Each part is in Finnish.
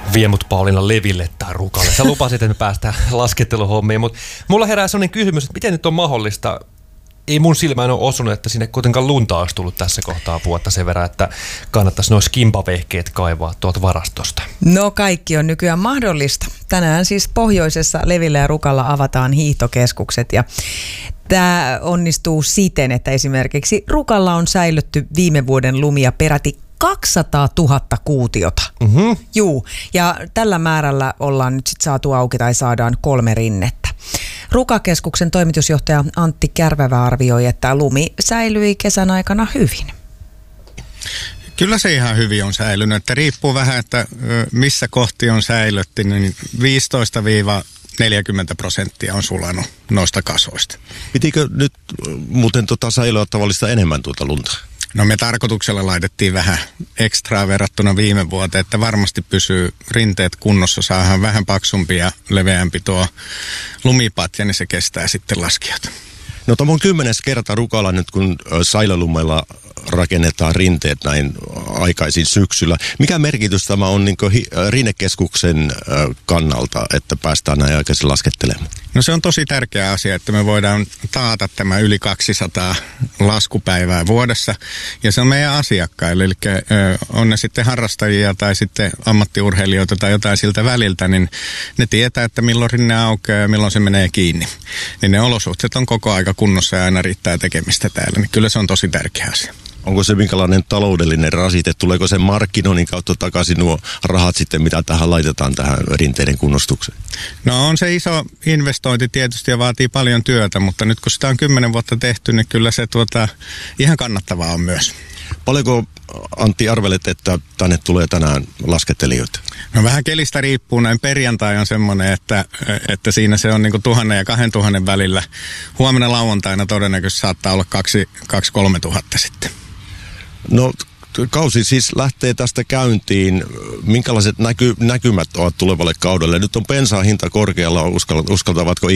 Vie mut Pauliina leville tai Rukalle. Sä lupasit, että me päästään lasketteluhommiin, mutta mulla herää sellainen kysymys, että miten nyt on mahdollista. Ei mun silmään ole osunut, että sinne kuitenkaan lunta olisi tullut tässä kohtaa vuotta sen verran, että kannattaisi nuo skimpavehkeet kaivaa tuolta varastosta. No kaikki on nykyään mahdollista. Tänään siis pohjoisessa Levillä ja Rukalla avataan hiihtokeskukset ja tämä onnistuu siten, että esimerkiksi Rukalla on säilytty viime vuoden lumia peräti 200 000 kuutiota. Mm-hmm. Juu, ja tällä määrällä ollaan nyt sitten saatu auki tai saadaan 3 rinnettä. Rukakeskuksen toimitusjohtaja Antti Kärvävä arvioi, että lumi säilyi kesän aikana hyvin. Kyllä se ihan hyvin on säilynyt, että riippuu vähän, että missä kohti on säilytty, niin 15-40% on sulanut noista kasvoista. Pitikö nyt muuten säilöä tavallista enemmän tuota lunta? No me tarkoituksella laitettiin vähän ekstraa verrattuna viime vuoteen, että varmasti pysyy rinteet kunnossa, saadaan vähän paksumpi ja leveämpi tuo lumipatja, niin se kestää sitten laskijat. No tämä on 10. kerta Rukalla nyt, kun säilölumella rakennetaan rinteet näin aikaisin syksyllä. Mikä merkitys tämä on niin rinnekeskuksen kannalta, että päästään näin aikaisin laskettelemaan? No se on tosi tärkeä asia, että me voidaan taata tämä yli 200 laskupäivää vuodessa. Ja se on meidän asiakkaille, eli on ne sitten harrastajia tai sitten ammattiurheilijoita tai jotain siltä väliltä, niin ne tietää, että milloin rinne aukeaa ja milloin se menee kiinni. Niin ne olosuhteet on koko aika kunnossa ja aina riittää tekemistä täällä, niin kyllä se on tosi tärkeä asia. Onko se minkälainen taloudellinen rasite? Tuleeko se markkinoinnin kautta takaisin nuo rahat sitten, mitä tähän laitetaan tähän rinteiden kunnostukseen? No on se iso investointi tietysti ja vaatii paljon työtä, mutta nyt kun sitä on 10 vuotta tehty, niin kyllä se ihan kannattavaa on myös. Paljonko, Antti, arvelet, että tänne tulee tänään laskettelijoita? No vähän kelistä riippuu. Näin perjantai on semmoinen, että siinä se on 1,000 ja 2,000 välillä. Huomenna lauantaina todennäköisesti saattaa olla 2-3 tuhatta sitten. No kausi siis lähtee tästä käyntiin. Minkälaiset näkymät ovat tulevalle kaudelle? Nyt on bensan hinta korkealla. Uskaltavatko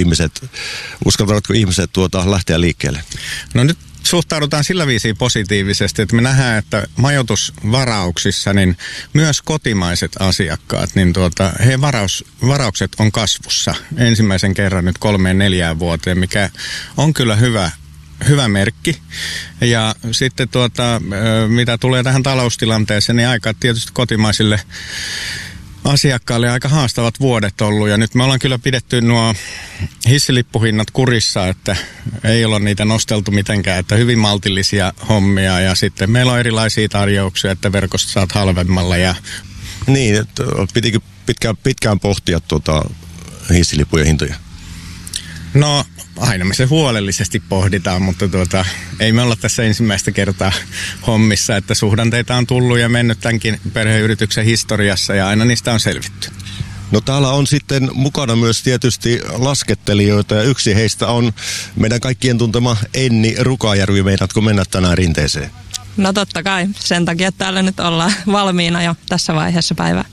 ihmiset lähteä liikkeelle? No nyt suhtaudutaan sillä viisiin positiivisesti, että me nähdään, että majoitusvarauksissa niin myös kotimaiset asiakkaat, niin heidän varaukset on kasvussa ensimmäisen kerran nyt 3-4 vuoteen, mikä on kyllä hyvä merkki. Ja sitten mitä tulee tähän taloustilanteeseen, niin aika tietysti kotimaisille asiakkaille aika haastavat vuodet ollut. Ja nyt me ollaan kyllä pidetty nuo hissilippuhinnat kurissa, että ei olla niitä nosteltu mitenkään, että hyvin maltillisia hommia. Ja sitten meillä on erilaisia tarjouksia, että verkosta saat halvemmalla. Niin, että pitikö pitkään pohtia hissilippujen hintoja? No aina me se huolellisesti pohditaan, mutta ei me olla tässä ensimmäistä kertaa hommissa, että suhdanteita on tullut ja mennyt tämänkin perheyrityksen historiassa ja aina niistä on selvitty. No täällä on sitten mukana myös tietysti laskettelijoita ja yksi heistä on meidän kaikkien tuntema Enni Rukajärvi. Meinaatko mennä tänään rinteeseen? No totta kai, sen takia että täällä nyt ollaan valmiina jo tässä vaiheessa päivää.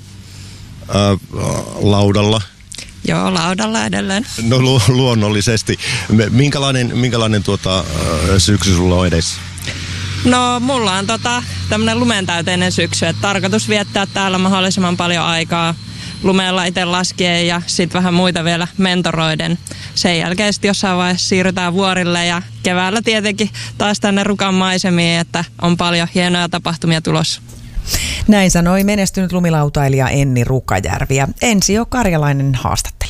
Laudalla? Joo, laudalla edelleen. No luonnollisesti. Minkälainen syksy sulla on edessä? No mulla on tämmönen lumentäyteinen syksy, että tarkoitus viettää täällä mahdollisimman paljon aikaa lumella itse laskien ja sitten vähän muita vielä mentoroiden. Sen jälkeen sitten jossain vaiheessa siirrytään vuorille ja keväällä tietenkin taas tänne Rukan maisemiin, että on paljon hienoja tapahtumia tulossa. Näin sanoi menestynyt lumilautailija Enni Rukajärvi ja Ensio Karjalainen haastatteli.